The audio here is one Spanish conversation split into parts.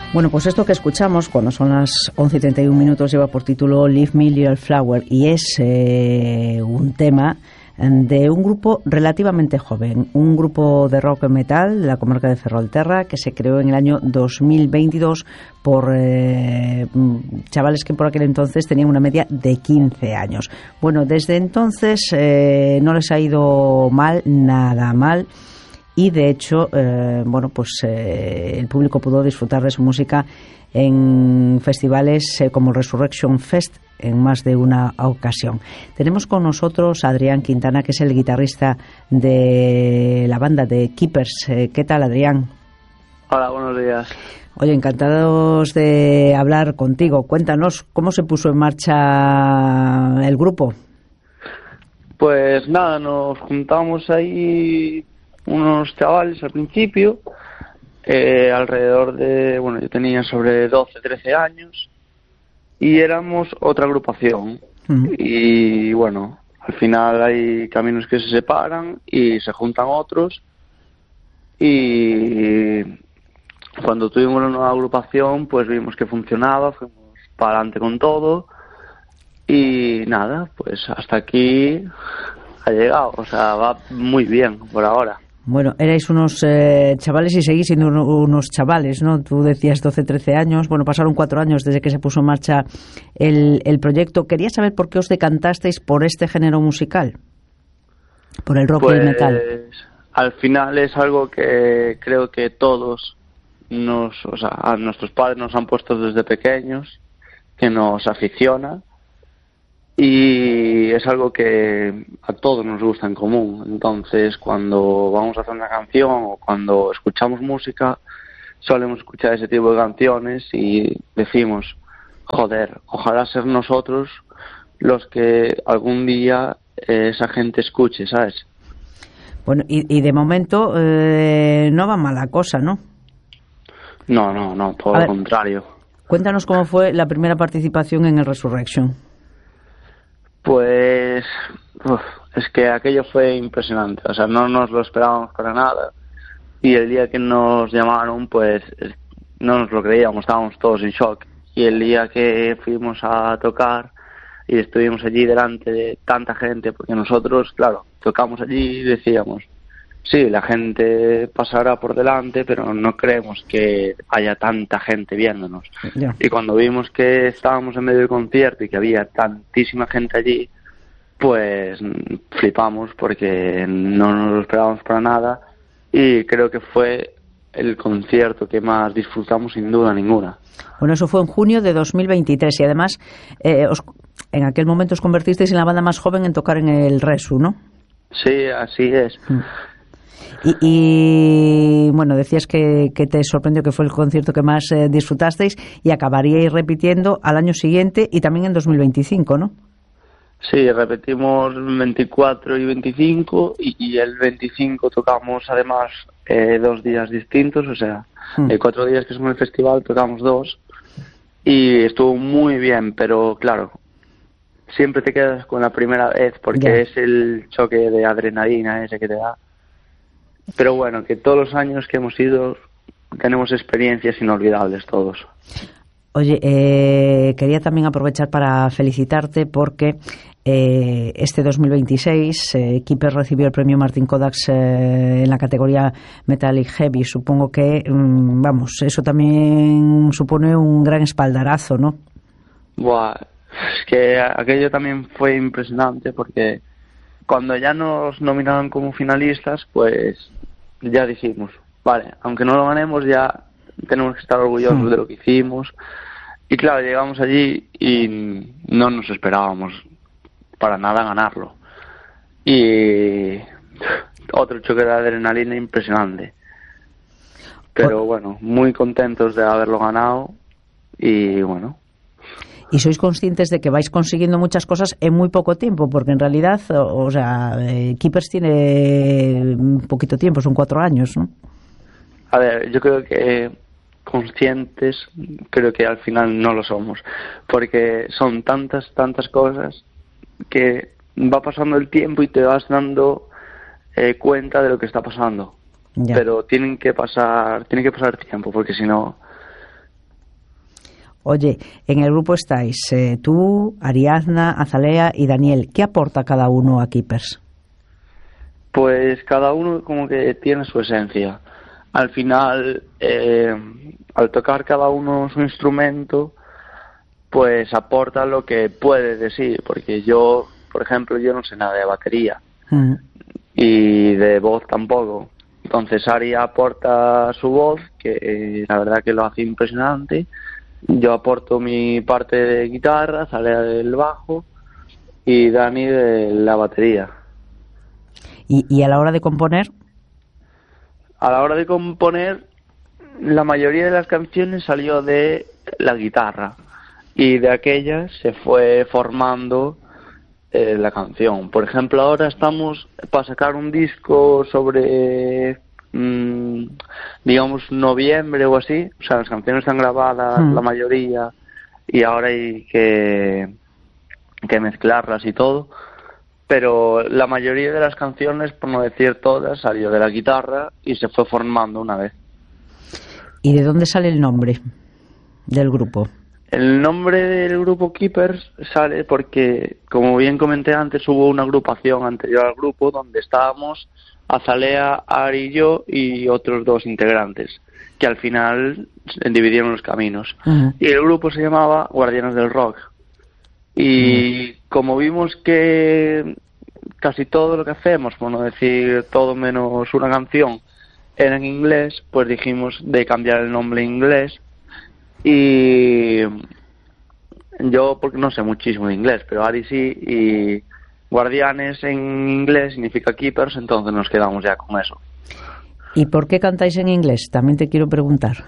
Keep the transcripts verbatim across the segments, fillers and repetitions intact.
Bueno, pues esto que escuchamos cuando son las once y treinta y un minutos lleva por título Leave Me Little Flower y es eh, un tema de un grupo relativamente joven, un grupo de rock metal de la comarca de Ferrolterra que se creó en el año dos mil veintidós por eh, chavales que por aquel entonces tenían una media de quince años. Bueno, desde entonces eh, no les ha ido mal, nada mal. Y de hecho, eh, bueno, pues eh, el público pudo disfrutar de su música en festivales eh, como Resurrection Fest en más de una ocasión. Tenemos con nosotros a Adrián Quintana, que es el guitarrista de la banda de Keepers. Eh, ¿Qué tal, Adrián? Hola, buenos días. Oye, encantados de hablar contigo. Cuéntanos, ¿cómo se puso en marcha el grupo? Pues nada, nos juntamos ahí unos chavales al principio, eh, alrededor de, bueno, yo tenía sobre doce, trece años y éramos otra agrupación. Uh-huh. Y bueno, al final hay caminos que se separan y se juntan otros, y cuando tuvimos una nueva agrupación pues vimos que funcionaba, fuimos para adelante con todo y nada, pues hasta aquí ha llegado, o sea, va muy bien por ahora. Bueno, erais unos eh, chavales y seguís siendo unos chavales, ¿no? Tú decías doce, trece años. Bueno, pasaron cuatro años desde que se puso en marcha el, el proyecto. Quería saber por qué os decantasteis por este género musical, por el rock pues, y el metal. Al final es algo que creo que todos nos, o sea, a nuestros padres nos han puesto desde pequeños, que nos aficiona. Y es algo que a todos nos gusta en común. Entonces, cuando vamos a hacer una canción o cuando escuchamos música, solemos escuchar ese tipo de canciones y decimos, joder, ojalá ser nosotros los que algún día eh, esa gente escuche, ¿sabes? Bueno, y, y de momento eh, no va mala cosa, ¿no? No, no, no, todo lo contrario. Cuéntanos cómo fue la primera participación en el Resurrection. Pues uf, es que aquello fue impresionante, o sea, no nos lo esperábamos para nada y el día que nos llamaron pues no nos lo creíamos, estábamos todos en shock, y el día que fuimos a tocar y estuvimos allí delante de tanta gente, porque nosotros, claro, tocamos allí y decíamos, sí, la gente pasará por delante, pero no creemos que haya tanta gente viéndonos. Yeah. Y cuando vimos que estábamos en medio del concierto y que había tantísima gente allí, pues flipamos porque no nos lo esperábamos para nada, y creo que fue el concierto que más disfrutamos sin duda ninguna. Bueno, eso fue en junio de dos mil veintitrés y además eh, os, en aquel momento os convertisteis en la banda más joven en tocar en el Resu, ¿no? Sí, así es. Mm. Y, y bueno, decías que, que te sorprendió, que fue el concierto que más eh, disfrutasteis, y acabaríais repitiendo al año siguiente y también en dos mil veinticinco, ¿no? Sí, repetimos veinticuatro y veinticinco, y, y el veinticinco tocamos además eh, dos días distintos, o sea, mm. eh, cuatro días que son el festival, tocamos dos, y estuvo muy bien, pero claro, siempre te quedas con la primera vez porque yeah. es el choque de adrenalina ese que te da. Pero bueno, que todos los años que hemos ido tenemos experiencias inolvidables todos. Oye, eh, quería también aprovechar para felicitarte porque eh, este dos mil veintiséis eh, Keepers recibió el premio Martin Kodax eh, en la categoría Metal y Heavy. Supongo que, mm, vamos, eso también supone un gran espaldarazo, ¿no? Buah, es que aquello también fue impresionante porque cuando ya nos nominaron como finalistas, pues ya dijimos, vale, aunque no lo ganemos, ya tenemos que estar orgullosos hmm. de lo que hicimos. Y claro, llegamos allí y no nos esperábamos para nada ganarlo. Y otro choque de adrenalina impresionante. Pero bueno, muy contentos de haberlo ganado y bueno. Y sois conscientes de que vais consiguiendo muchas cosas en muy poco tiempo, porque en realidad, o, o sea, eh, Keepers tiene un poquito tiempo, son cuatro años, ¿no? A ver, yo creo que conscientes, creo que al final no lo somos, porque son tantas, tantas cosas que va pasando el tiempo y te vas dando eh, cuenta de lo que está pasando. Ya. Pero tienen que pasar, tiene que pasar tiempo, porque si no Oye, en el grupo estáis eh, tú, Ariadna, Azalea y Daniel. ¿Qué aporta cada uno a Keepers? Pues cada uno como que tiene su esencia. Al final, eh, al tocar cada uno su instrumento, pues aporta lo que puede decir, porque yo, por ejemplo, yo no sé nada de batería uh-huh. y de voz tampoco. Entonces Ari aporta su voz, que eh, la verdad que lo hace impresionante. Yo aporto mi parte de guitarra, Zalea del bajo y Dani de la batería. ¿Y, y a la hora de componer? A la hora de componer, la mayoría de las canciones salió de la guitarra y de aquellas se fue formando eh, la canción. Por ejemplo, ahora estamos para sacar un disco sobre, mmm, digamos, noviembre o así. O sea, las canciones están grabadas, mm. la mayoría, y ahora hay que, que mezclarlas y todo. Pero la mayoría de las canciones, por no decir todas, salió de la guitarra y se fue formando una vez. ¿Y de dónde sale el nombre del grupo? El nombre del grupo Keepers sale porque, como bien comenté antes, hubo una agrupación anterior al grupo donde estábamos Azalea, Ari y yo y otros dos integrantes, que al final se dividieron los caminos. Uh-huh. Y el grupo se llamaba Guardianes del Rock. Y uh-huh. como vimos que casi todo lo que hacemos, por no decir todo menos una canción, era en inglés, pues dijimos de cambiar el nombre en inglés. Y yo, porque no sé muchísimo de inglés, pero Ari sí, y Guardianes en inglés significa Keepers, entonces nos quedamos ya con eso. ¿Y por qué cantáis en inglés? También te quiero preguntar.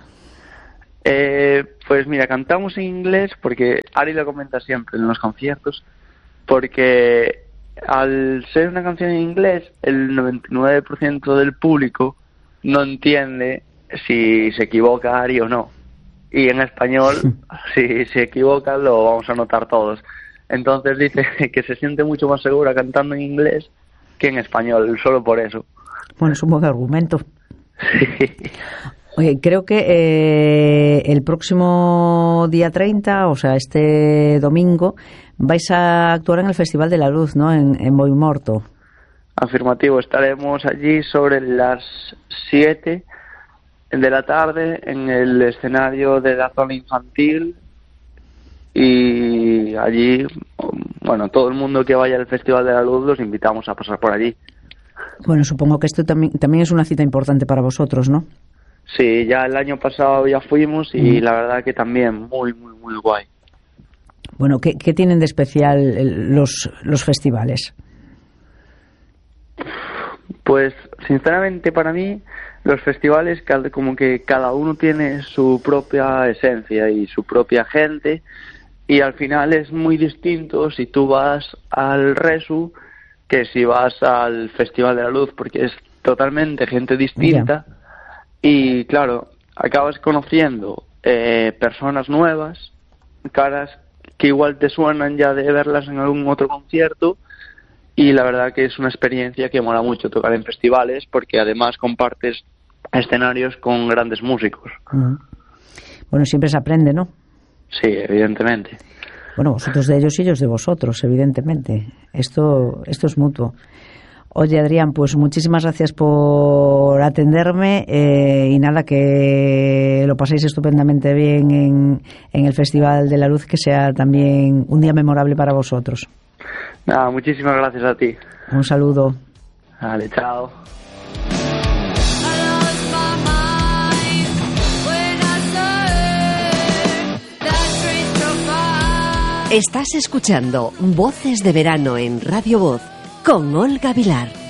Eh, pues mira, cantamos en inglés porque Ari lo comenta siempre en los conciertos, porque al ser una canción en inglés, el noventa y nueve por ciento del público no entiende si se equivoca Ari o no. Y en español, si se equivoca, lo vamos a notar todos. Entonces dice que se siente mucho más segura cantando en inglés que en español, solo por eso. Bueno, es un buen argumento. Sí. Oye, creo que eh, el próximo día treinta, o sea, este domingo, vais a actuar en el Festival de la Luz, ¿no? En, en Boimorto. Afirmativo, estaremos allí sobre las siete de la tarde en el escenario de la zona infantil y allí, bueno, todo el mundo que vaya al Festival de la Luz los invitamos a pasar por allí. Bueno, supongo que esto también, también es una cita importante para vosotros, ¿no? Sí, ya el año pasado ya fuimos y mm. la verdad que también muy, muy, muy guay. Bueno, ¿qué, qué tienen de especial los, los festivales? Pues, sinceramente, para mí, los festivales, como que cada uno tiene su propia esencia y su propia gente, y al final es muy distinto si tú vas al Resu que si vas al Festival de la Luz, porque es totalmente gente distinta. Yeah. Y claro, acabas conociendo eh, personas nuevas, caras que igual te suenan ya de verlas en algún otro concierto, y la verdad que es una experiencia que mola mucho tocar en festivales, porque además compartes escenarios con grandes músicos. Uh-huh. Bueno, siempre se aprende, ¿no? Sí, evidentemente. Bueno, vosotros de ellos y ellos de vosotros, evidentemente. Esto, esto es mutuo. Oye, Adrián, pues muchísimas gracias por atenderme eh, y nada, que lo paséis estupendamente bien en, en el Festival de la Luz, que sea también un día memorable para vosotros. Nada, muchísimas gracias a ti. Un saludo. Vale, chao. Estás escuchando Voces de Verano en Radio Voz con Olga Vilar.